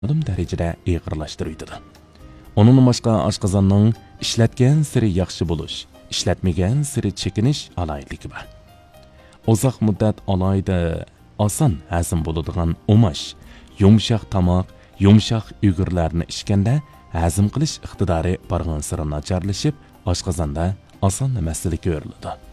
darajada ig'irlashtiradi. Onun boshqa oshqozonning ishlatgan siri yaxshi bo'lish, ishlatmagan siri chekinish alaylikligi bor. Uzoq muddat alayda oson hazm bo'ladigan umash, yumshoq tomoq, yumshoq ugurlarni ichganda hazm qilish iqtidori bargan siri nacharlashib, oshqozonda oson masala ko'riladi.